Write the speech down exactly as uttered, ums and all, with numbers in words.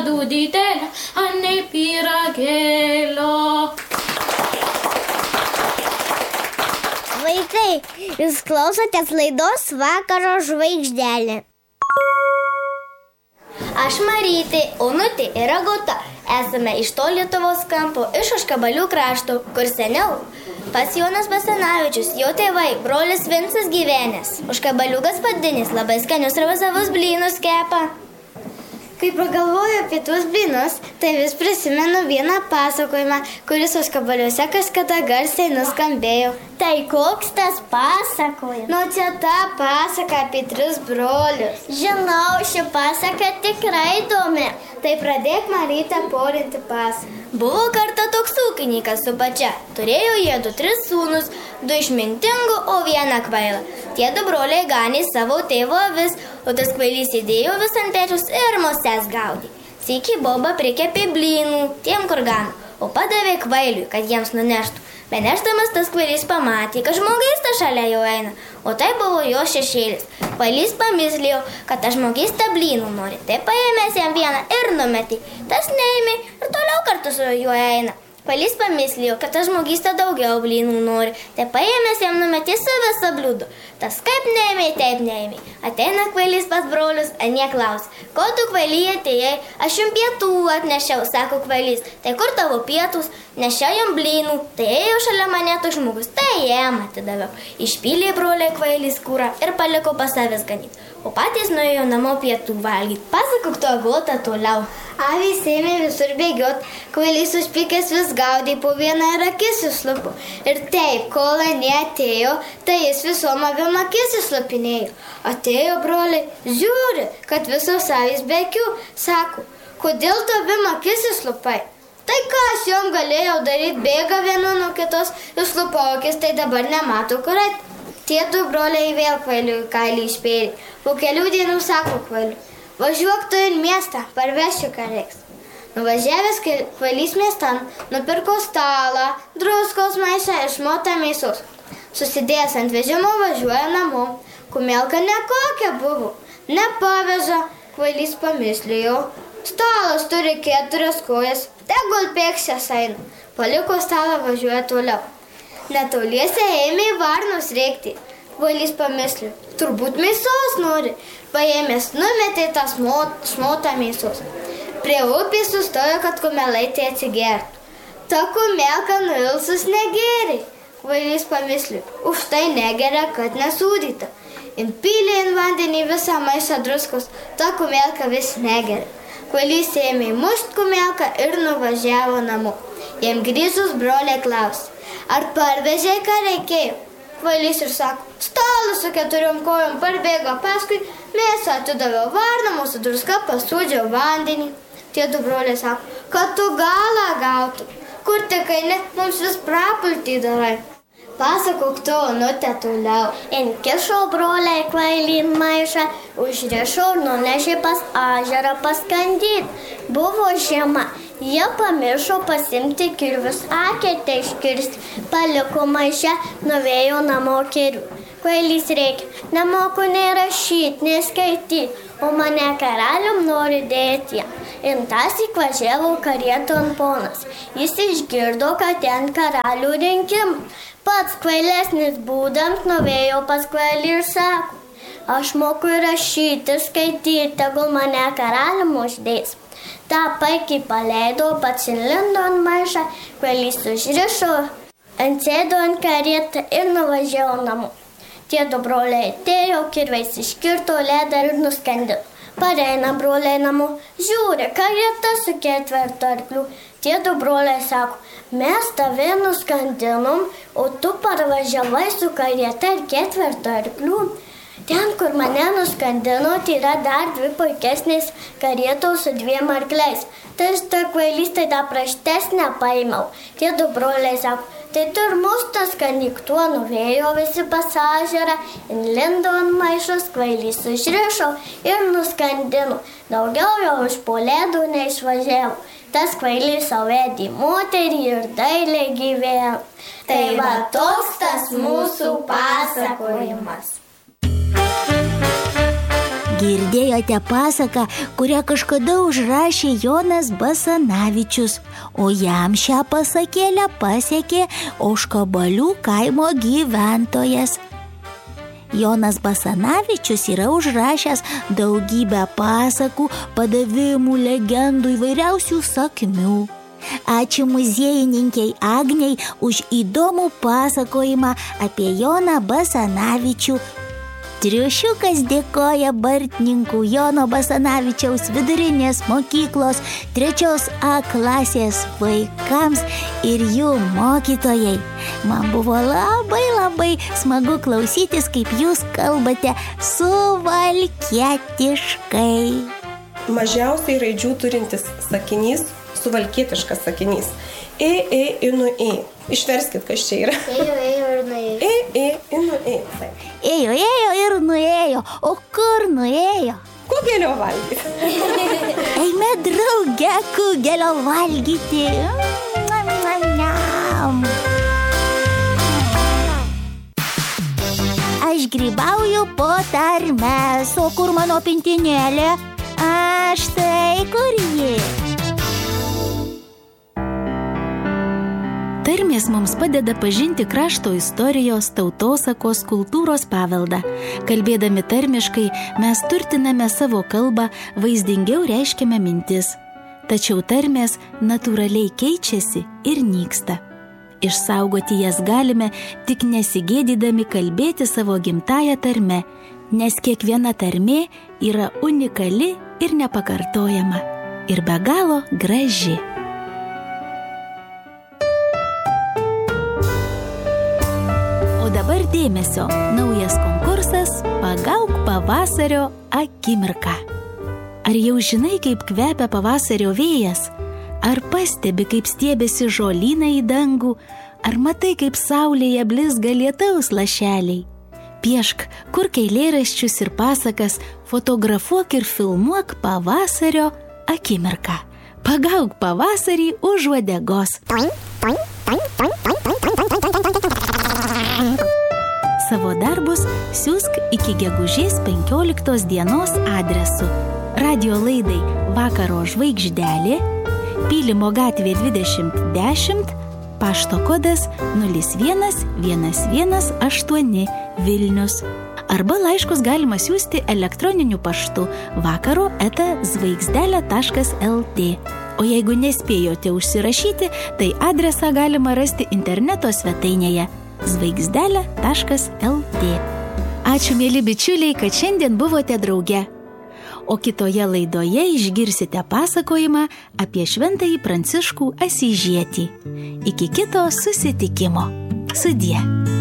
dūdytelę, anei pyragėlio. Vaikai, jūs klausotės laidos Vakaro žvaigždelė. Aš Marytė, Onutė ir Agota. Esame iš to Lietuvos kampo, iš Aškabalių krašto, kur seniau pas Jonas Basanavičius, jo tėvai, brolis Vincas gyvenęs. Aškabalių gaspadinis labai skanius ravazavus blynus kepa. Kai pagalvoju apie tuos blynus, tai vis prisimenu vieną pasakojimą, kuris Aškabaliuose kažkada garsiai nuskambėjo. Tai koks tas pasakojimas? Nu, čia ta pasaka apie tris brolius. Žinau, ši pasaka tikrai įdomi. Tai pradėk, Marytė, porinti pasaką. Buvo kartą toks ūkininkas su pačia. Turėjo jie du tris sūnus, du išmintingų, o vieną kvailą. Tie du broliai ganė savo tėvo avis, o tas kvailys įdėjo vis ant pečiaus ir muses gaudė. Sykį boba prikepė blynų tiem, kur gano, o padavė kvailiui, kad jiems nuneštų. Benešdamas tas kvailys pamatė, kad žmogaista šalia jo eina, o tai buvo jo šešėlis. Kvailys pamislėjo, kad tas žmogaista blynų nori, tai paėmęs jam vieną ir numetė. Tas neėmė ir toliau kartu su juo eina. Kvailys pamislėjo, kad tas žmogaista daugiau blynų nori, tai paėmęs jam numetė su visą bliūdu. Tas kaip neėmė, taip neėmė. Ateina kvailys pas brolius, anie klausė, ko tu kvaily atėjai, aš jums pietų atnešiau, sako kvailys. Tai kur tavo pietus? Nešiau jam blynų, tai ėjo šalia mane toks žmogus, tai jam atidaviau. Išpylė broliai kvailys kūrą ir paliko pas savęs ganyti, o patys nuėjo namo pietų valgyti. Pasakok tu, Agota, toliau. Avys ėmė visur bėgiot, kvailys užpykęs vis gaudė, po vieną ir akis išlupo. Ir taip, kol anie atėjo, tai jis visom avim akis išlupinėjo. Atėjo broliai, žiūri, kad visos avys be akių, sako, kodėl tu avim akis išlupai? Tai ką aš jom galėjau daryti, bėga vienu nuo kitos, išlupo akis, tai dabar nemato kur eit. Tie du broliai vėl kvailiui kailį išpėlė. Po kelių dienų sako kvailiui, važiuok tu į miestą, parvešiu ką reiks. Nuvažiavęs kvailys miestan, nupirko stalą, druskos maišą ir šmotą mėsos. Susidėjęs ant vežimo važiuoja namo. Kumelka nekokia buvo, nepaveža. Kvailys pamislėjo, stalas turi keturias kojas, tegul pėkščias eina. Paliko stalą, važiuoja toliau. Netoliese ėmė varnos rėkti. Kvailys pamislėjo, turbūt mėsos nori. Paėmęs numetė tą šmotą mėsos. Prie upės sustojo, kad kumelaitė atsigertų. Ta kumelka nuilsus negėrė. Kvailys pamislėjo, už tai negeria, kad nesūdyta. Impylė į vandenį visą maišą druskos, ta kumelka vis negeria. Kvailys ėmė mušt kumelką ir nuvažiavo namo. Jam grįžus broliai klausė, ar parvežė, ką reikėjo? Kvailys ir sako, stalas su keturiom kojom parbėgo paskui, mėsą atidaviau varną, mūsų druska pasūdžiau vandenį. Tie du broliai sako, kad tu galą gautum, kur tik eini, mums vis prapultį darai. Pasakok tu, Onute, toliau. Inkišo broliai kvailį maišą, užrišo ir nunešė pas ežerą paskandyt. Buvo žiema, jie pamiršo pasimti kirvius, akėtę iškirsti, paliko maišę, nuvėjo namo kirių. Kvailys reikia, nemoku nei rašyti, nei skaityti, o mane karalium nori dėti. Intas įvažiavo karieton ponas. Jis išgirdo, kad ten karalių rinkimai. Pats kvailesnis būdams nuvėjo pas kvailį ir sako, aš moku rašyti, skaityti, tegul mane karalium uždės. Ta paikiai paleido, pats įlindo ant maišą, kvailys užrišo, atsėdo ant karietą ir nuvažiavo namo. Tie du broliai atėjo, kirviais iškirto ledą ir nuskandino. Pareina broliai namo, žiūri, karieta su ketvertu arkliu. Tie du broliai sako, mes tave nuskandinom, o tu parvažiavai su karieta ir ketvertu arkliu. Ten, kur mane nuskandino, tai yra dar dvi puikesnės karietos su dviem arkliais. Tai štai kvailys, tai tą praštesnę paėmiau. Tie du broliai sako, tai tu ir mus tas skandyk, tuo nuvėjo visi pas ežerą, lindo ant maišos, kvailys užrišo ir nuskandino. Daugiau jau iš po ledų neišvažiavo. Tas kvailys savo vedė moterį ir dailiai gyveno. Tai va toks tas mūsų pasakojimas. Girdėjote pasaką, kurią kažkada užrašė Jonas Basanavičius, o jam šią pasakėlę pasiekė Ožkabalių kaimo gyventojas. Jonas Basanavičius yra užrašęs daugybę pasakų, padavimų, legendų, įvairiausių sakmių. Ačiū muziejininkiai Agnei už įdomų pasakojimą apie Joną Basanavičių. Triušiukas dėkoja Bartninkų Jono Basanavičiaus vidurinės mokyklos trečios A klasės vaikams ir jų mokytojai. Man buvo labai labai smagu klausytis, kaip jūs kalbate suvalkietiškai. Mažiausiai raidžių turintis sakinys, suvalkietiškas sakinys. E, e, inu, e. Išverskit, kas čia yra. Ėjo, ėjo ir nuėjo. E, e, inu, e. Ėjo, ėjo ir nuėjo. O kur nuėjo? Kugelio valgyti. Eime drauge kugelio valgyti. Aš grybauju po tarmes. O kur mano pintinėlė? Aš tai kur ji? Tarmės mums padeda pažinti krašto istorijos, tautosakos, kultūros paveldą. Kalbėdami tarmiškai, mes turtiname savo kalbą, vaizdingiau reiškiame mintis. Tačiau tarmės natūraliai keičiasi ir nyksta. Išsaugoti jas galime, tik nesigėdydami kalbėti savo gimtąją tarmę, nes kiekviena tarmė yra unikali ir nepakartojama, ir be galo graži. Dabar dėmesio, naujas konkursas Pagauk pavasario akimirką. Ar jau žinai, kaip kvepia pavasario vėjas? Ar pastebi, kaip stiebėsi žolynai į dangų? Ar matai, kaip saulėje blizga lietaus lašeliai? Piešk, kurk eilėraščius ir pasakas, fotografuok ir filmuok pavasario akimirką. Pagauk pavasarį už uodegos. Savo darbus siųsk iki gegužės penkioliktos dienos adresu: radio laidai Vakaro žvaigždelė, Pylimo gatvė dvidešimt dešimt, pašto kodas nulis vienas vienas vienas aštuoni Vilnius. Arba laiškus galima siųsti elektroniniu paštu vakaro eta žvaigždelė taškas lt. O jeigu nespėjote užsirašyti, tai adresą galima rasti interneto svetainėje žvaigždelė taškas lt. Ačiū, mėly bičiuliai, kad šiandien buvote drauge. O kitoje laidoje išgirsite pasakojimą apie šventąjį Pranciškų Asyžietį. Iki kito susitikimo. Sudie.